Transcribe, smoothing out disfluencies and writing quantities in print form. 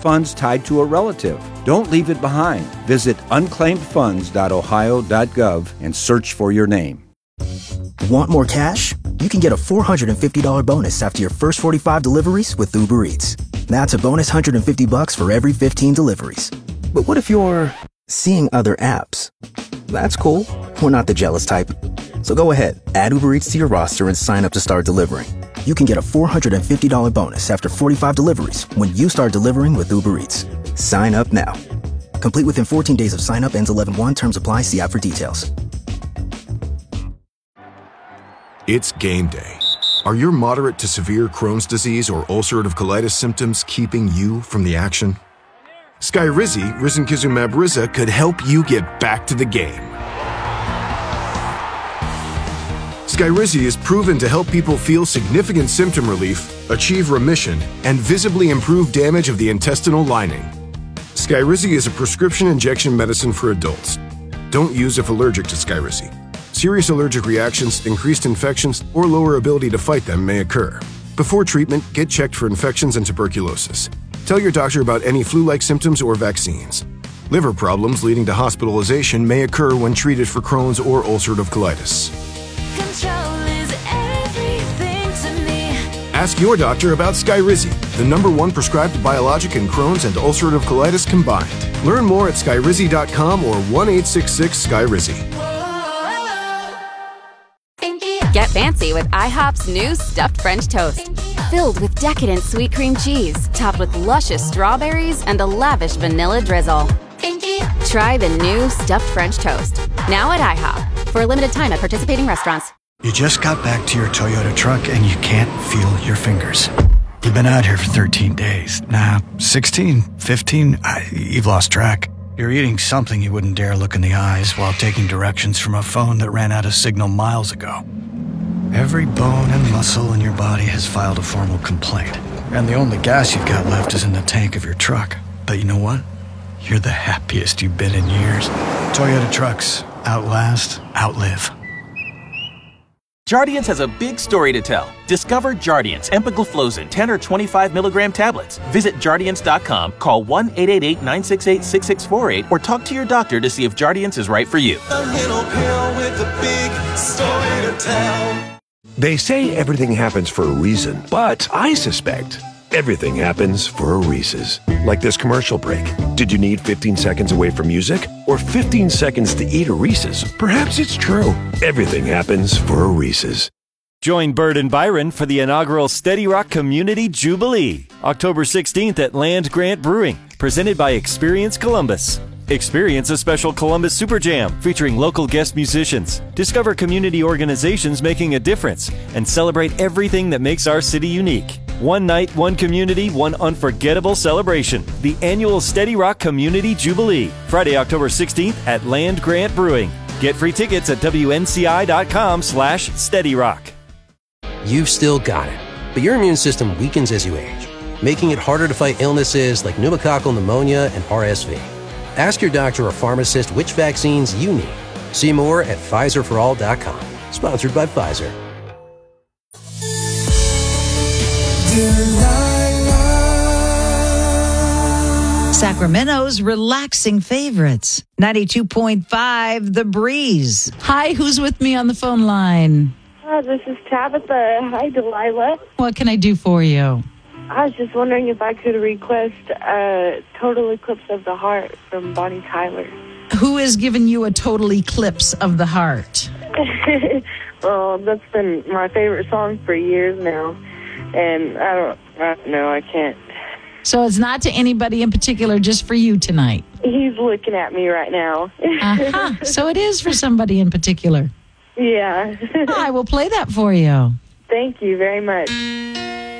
funds tied to a relative. Don't leave it behind. Visit unclaimedfunds.ohio.gov and search for your name. Want more cash? You can get a $450 bonus after your first 45 deliveries with Uber Eats. That's a bonus $150 for every 15 deliveries. But what if you're seeing other apps? That's cool. We're not the jealous type. So go ahead, add Uber Eats to your roster and sign up to start delivering. You can get a $450 bonus after 45 deliveries when you start delivering with Uber Eats. Sign up now. Complete within 14 days of sign up. Ends 11/1. Terms apply. See app for details. It's game day. Are your moderate to severe Crohn's disease or ulcerative colitis symptoms keeping you from the action? Skyrizi, risankizumab Riza, could help you get back to the game. Skyrizi is proven to help people feel significant symptom relief, achieve remission, and visibly improve damage of the intestinal lining. Skyrizi is a prescription injection medicine for adults. Don't use if allergic to Skyrizi. Serious allergic reactions, increased infections, or lower ability to fight them may occur. Before treatment, get checked for infections and tuberculosis. Tell your doctor about any flu-like symptoms or vaccines. Liver problems leading to hospitalization may occur when treated for Crohn's or ulcerative colitis. Control is everything to me. Ask your doctor about Skyrizi, the #1 prescribed biologic in Crohn's and ulcerative colitis combined. Learn more at skyrizi.com or 1-866-SKYRIZI. Get fancy with IHOP's new stuffed French toast. Filled with decadent sweet cream cheese, topped with luscious strawberries and a lavish vanilla drizzle. Try the new stuffed French toast. Now at IHOP. For a limited time at participating restaurants. You just got back to your Toyota truck and you can't feel your fingers. You've been out here for 13 days. Nah, 16, 15, you've lost track. You're eating something you wouldn't dare look in the eyes while taking directions from a phone that ran out of signal miles ago. Every bone and muscle in your body has filed a formal complaint. And the only gas you've got left is in the tank of your truck. But you know what? You're the happiest you've been in years. Toyota trucks. Outlast, outlive. Jardiance has a big story to tell. Discover Jardiance empagliflozin 10 or 25 milligram tablets. Visit Jardiance.com, call 1-888-968-6648, or talk to your doctor to see if Jardiance is right for you. A little pill with a big story to tell. They say everything happens for a reason, but I suspect everything happens for a Reese's. Like this commercial break. Did you need 15 seconds away from music or 15 seconds to eat a Reese's? Perhaps it's true. Everything happens for a Reese's. Join Bird and Byron for the inaugural Steady Rock Community Jubilee, October 16th at Land Grant Brewing, presented by Experience Columbus. Experience a special Columbus Super Jam featuring local guest musicians. Discover community organizations making a difference and celebrate everything that makes our city unique. One night, one community, one unforgettable celebration. The annual Steady Rock Community Jubilee, Friday, October 16th at Land Grant Brewing. Get free tickets at WNCI.com/SteadyRock. You've still got it, but your immune system weakens as you age, making it harder to fight illnesses like pneumococcal pneumonia and RSV. Ask your doctor or pharmacist which vaccines you need. See more at PfizerForAll.com. Sponsored by Pfizer. Sacramento's relaxing favorites. 92.5 The Breeze. Hi, who's with me on the phone line? This is Tabitha. Hi, Delilah. What can I do for you? I was just wondering if I could request Total Eclipse of the Heart from Bonnie Tyler. Who has given you a total eclipse of the heart? Well, that's been my favorite song for years now. And I don't know, I can't. So it's not to anybody in particular, just for you tonight? He's looking at me right now. Uh-huh. So it is for somebody in particular? Yeah. I will play that for you. Thank you very much.